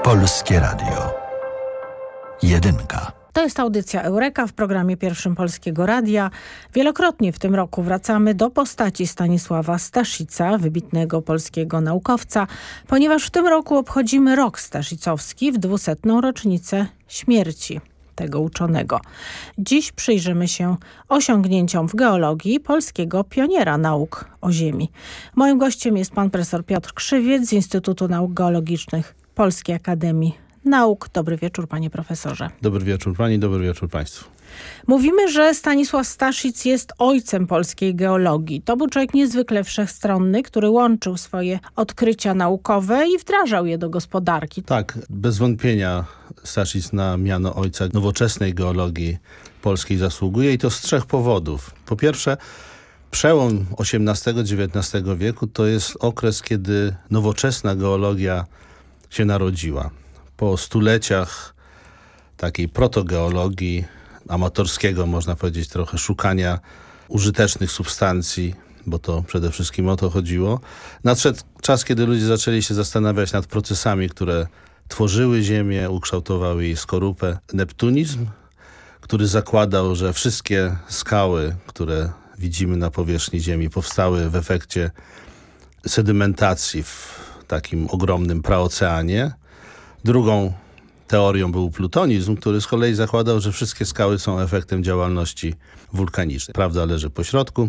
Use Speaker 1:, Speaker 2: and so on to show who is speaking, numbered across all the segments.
Speaker 1: Polskie Radio. Jedynka.
Speaker 2: To jest audycja Eureka w programie Pierwszym Polskiego Radia. Wielokrotnie w tym roku wracamy do postaci Stanisława Staszica, wybitnego polskiego naukowca, ponieważ w tym roku obchodzimy rok staszicowski w 200. rocznicę śmierci tego uczonego. Dziś przyjrzymy się osiągnięciom w geologii polskiego pioniera nauk o Ziemi. Moim gościem jest pan profesor Piotr Krzywiec z Instytutu Nauk Geologicznych Polskiej Akademii Nauk. Dobry wieczór, panie profesorze.
Speaker 3: Dobry wieczór pani, dobry wieczór państwu.
Speaker 2: Mówimy, że Stanisław Staszic jest ojcem polskiej geologii. To był człowiek niezwykle wszechstronny, który łączył swoje odkrycia naukowe i wdrażał je do gospodarki.
Speaker 3: Tak, bez wątpienia Staszic na miano ojca nowoczesnej geologii polskiej zasługuje i to z trzech powodów. Po pierwsze, przełom XVIII-XIX wieku to jest okres, kiedy nowoczesna geologia się narodziła. Po stuleciach takiej protogeologii, amatorskiego, można powiedzieć, trochę szukania użytecznych substancji, bo to przede wszystkim o to chodziło. Nadszedł czas, kiedy ludzie zaczęli się zastanawiać nad procesami, które tworzyły Ziemię, ukształtowały jej skorupę. Neptunizm, który zakładał, że wszystkie skały, które widzimy na powierzchni Ziemi, powstały w efekcie sedymentacji w takim ogromnym praoceanie. Drugą teorią był plutonizm, który z kolei zakładał, że wszystkie skały są efektem działalności wulkanicznej. Prawda leży pośrodku.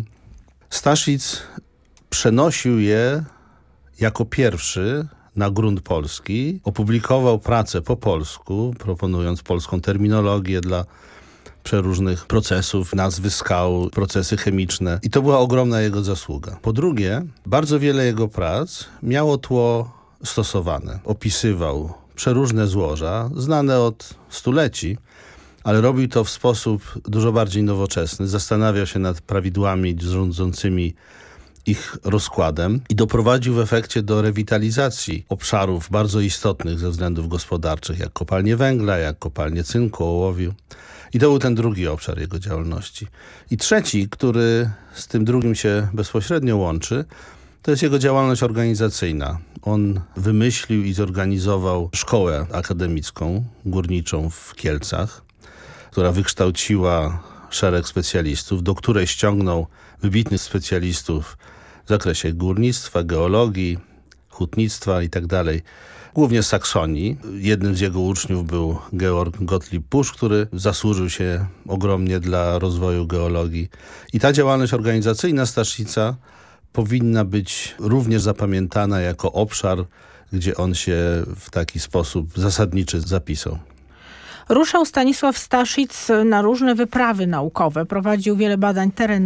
Speaker 3: Staszic przenosił je jako pierwszy na grunt polski. Opublikował pracę po polsku, proponując polską terminologię dla przeróżnych procesów, nazwy skał, procesy chemiczne. I to była ogromna jego zasługa. Po drugie, bardzo wiele jego prac miało tło stosowane. Opisywał przeróżne złoża, znane od stuleci, ale robił to w sposób dużo bardziej nowoczesny. Zastanawiał się nad prawidłami rządzącymi ich rozkładem i doprowadził w efekcie do rewitalizacji obszarów bardzo istotnych ze względów gospodarczych, jak kopalnie węgla, jak kopalnie cynku, ołowiu. I to był ten drugi obszar jego działalności. I trzeci, który z tym drugim się bezpośrednio łączy, to jest jego działalność organizacyjna. On wymyślił i zorganizował szkołę akademicką, górniczą w Kielcach, która wykształciła szereg specjalistów, do której ściągnął wybitnych specjalistów w zakresie górnictwa, geologii, hutnictwa itd., głównie z Saksonii. Jednym z jego uczniów był Georg Gottlieb Pusch, który zasłużył się ogromnie dla rozwoju geologii. I ta działalność organizacyjna Staszica powinna być również zapamiętana jako obszar, gdzie on się w taki sposób zasadniczy zapisał.
Speaker 2: Ruszał Stanisław Staszic na różne wyprawy naukowe. Prowadził wiele badań terenowych.